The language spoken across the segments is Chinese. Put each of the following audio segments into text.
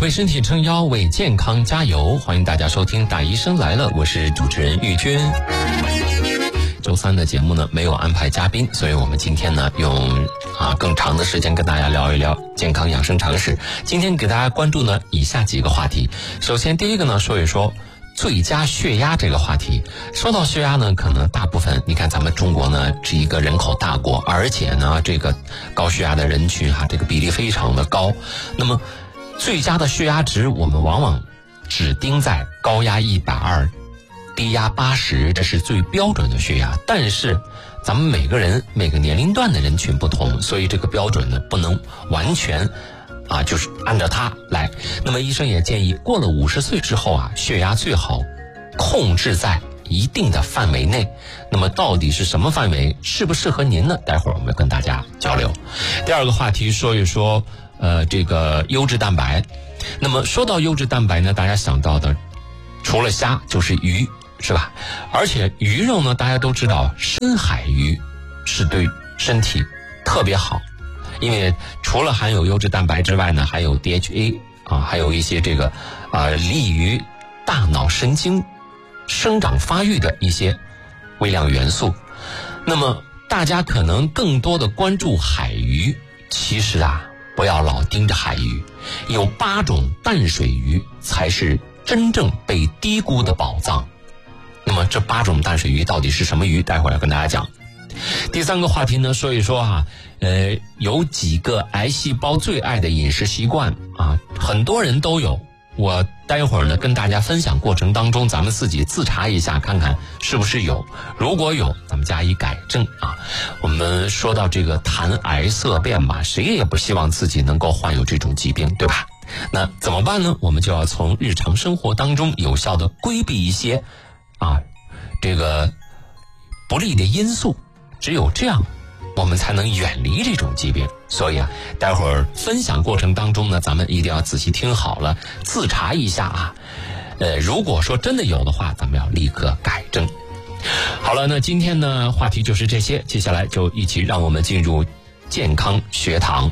为身体撑腰，为健康加油。欢迎大家收听大医生来了，我是主持人玉军。周三的节目呢没有安排嘉宾，所以我们今天呢用更长的时间跟大家聊一聊健康养生常识。今天给大家关注呢以下几个话题。首先第一个呢说一说最佳血压这个话题。说到血压呢，可能大部分你看咱们中国呢是一个人口大国，而且呢这个高血压的人群这个比例非常的高。那么最佳的血压值我们往往只盯在高压120低压80，这是最标准的血压。但是咱们每个人每个年龄段的人群不同，所以这个标准呢不能完全就是按照它来。那么医生也建议过了50岁之后血压最好控制在一定的范围内。那么到底是什么范围，适不适合您呢？待会儿我们跟大家交流。第二个话题说一说这个优质蛋白。那么说到优质蛋白呢，大家想到的除了虾就是鱼，是吧？而且鱼肉呢，大家都知道深海鱼是对身体特别好，因为除了含有优质蛋白之外呢，还有 DHA 还有一些这个利于大脑神经生长发育的一些微量元素。那么大家可能更多的关注海鱼，其实不要老盯着海鱼，有8种淡水鱼才是真正被低估的宝藏。那么这8种淡水鱼到底是什么鱼，待会儿要跟大家讲。第三个话题呢，说一说有几个癌细胞最爱的饮食习惯很多人都有。我待会儿呢跟大家分享过程当中，咱们自己自查一下，看看是不是有，如果有咱们加以改正我们说到这个谈癌色变谁也不希望自己能够患有这种疾病，对吧？那怎么办呢？我们就要从日常生活当中有效的规避一些这个不利的因素，只有这样我们才能远离这种疾病。所以待会儿分享过程当中呢，咱们一定要仔细听好了，自查一下如果说真的有的话，咱们要立刻改正。好了，那今天呢话题就是这些，接下来就一起让我们进入健康学堂。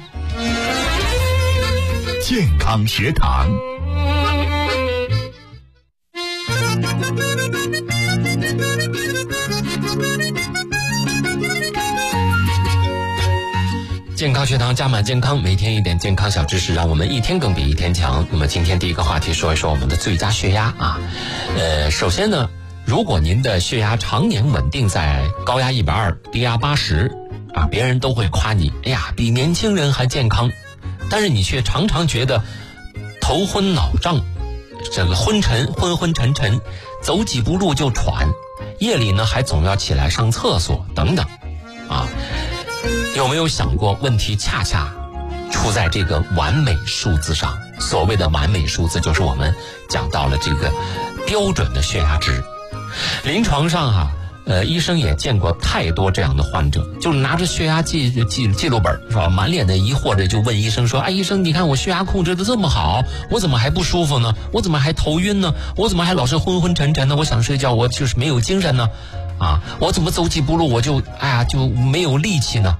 健康学堂。 健康学堂加满健康，每天一点健康小知识，让我们一天更比一天强。那么今天第一个话题说一说我们的最佳血压首先呢，如果您的血压常年稳定在高压120低压80别人都会夸你，哎呀，比年轻人还健康，但是你却常常觉得头昏脑胀，这个昏昏沉沉，走几步路就喘，夜里呢还总要起来上厕所等等有没有想过问题恰恰出在这个完美数字上？所谓的完美数字就是我们讲到了这个标准的血压值。临床上医生也见过太多这样的患者，就是拿着血压记录本是吧，满脸的疑惑着就问医生说，医生你看我血压控制的这么好，我怎么还不舒服呢？我怎么还头晕呢？我怎么还老是昏沉沉呢？我想睡觉，我就是没有精神呢我怎么走几步路我就就没有力气呢？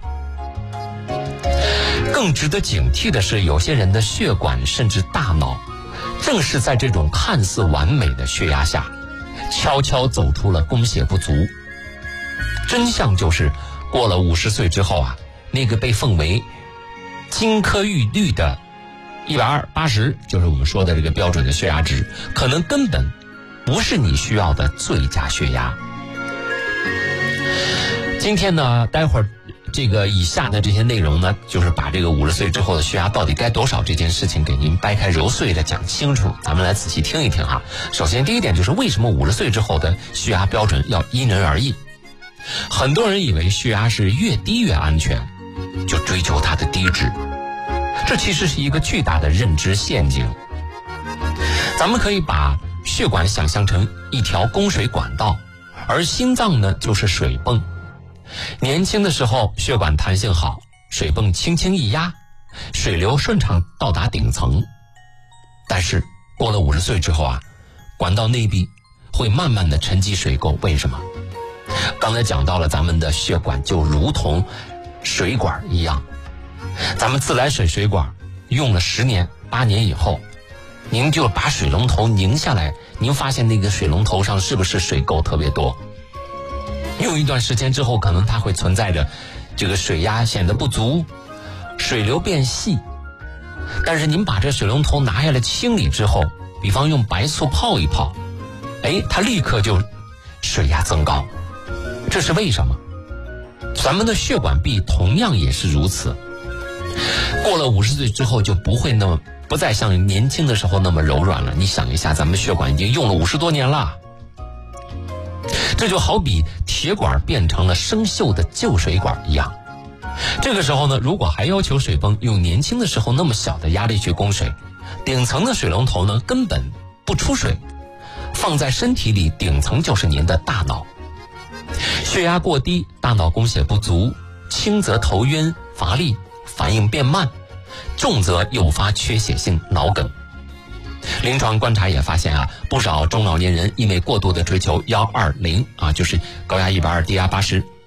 更值得警惕的是，有些人的血管甚至大脑正是在这种看似完美的血压下悄悄走出了供血不足。真相就是过了50岁之后那个被奉为金科玉律的120/80，就是我们说的这个标准的血压值，可能根本不是你需要的最佳血压。今天呢，待会儿这个以下的这些内容呢，就是把这个50岁之后的血压到底该多少这件事情给您掰开揉碎的讲清楚，咱们来仔细听一听首先第一点就是为什么50岁之后的血压标准要因人而异。很多人以为血压是越低越安全，就追求它的低值，这其实是一个巨大的认知陷阱。咱们可以把血管想象成一条供水管道，而心脏呢就是水泵。年轻的时候血管弹性好，水泵轻轻一压，水流顺畅到达顶层。但是过了50岁之后管道内壁会慢慢的沉积水垢。为什么？刚才讲到了，咱们的血管就如同水管一样，咱们自来水水管用了10年8年以后， 您就把水龙头拧下来，您发现那个水龙头上是不是水垢特别多？用一段时间之后，可能它会存在着这个水压显得不足，水流变细。但是您把这水龙头拿下来清理之后，比方用白醋泡一泡，它立刻就水压增高。这是为什么？咱们的血管壁同样也是如此。过了50岁之后，就不再像年轻的时候那么柔软了。你想一下，咱们血管已经用了50多年了，这就好比铁管变成了生锈的旧水管一样。这个时候呢，如果还要求水泵用年轻的时候那么小的压力去供水，顶层的水龙头呢根本不出水，放在身体里，顶层就是您的大脑。血压过低，大脑供血不足，轻则头晕乏力，反应变慢，重则诱发缺血性脑梗。临床观察也发现不少中老年人因为过度的追求120就是高压120低压80，